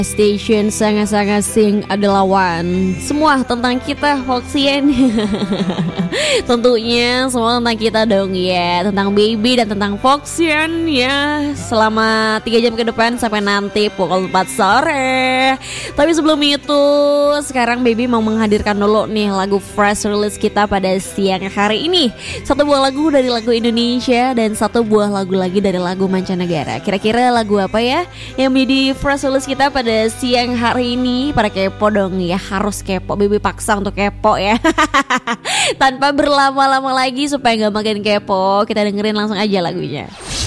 Station sangat-sangat sing adalah one. Semua tentang kita Foxian. Tentunya semua tentang kita dong ya. Tentang Baby dan tentang Foxian ya. Selama 3 jam ke depan sampai nanti pukul 4 sore. Tapi sebelum itu, sekarang Baby mau menghadirkan dulu nih lagu fresh release kita pada siang hari ini. Satu buah lagu dari lagu Indonesia dan satu buah lagu lagi dari lagu mancanegara. Kira-kira lagu apa ya yang menjadi fresh release kita pada siang hari ini? Para kepo dong ya, harus kepo. Baby paksa untuk kepo ya. Tanpa berlama-lama lagi supaya gak makin kepo, kita dengerin langsung aja lagunya.